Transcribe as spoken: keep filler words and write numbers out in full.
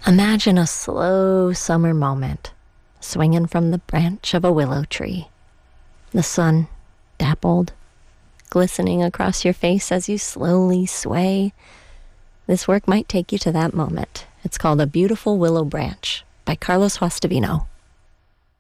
Imagine a slow summer moment, swinging from the branch of a willow tree. The sun, dappled, glistening across your face as you slowly sway. This work might take you to that moment. It's called A Beautiful Willow Branch by Carlos Juastavino.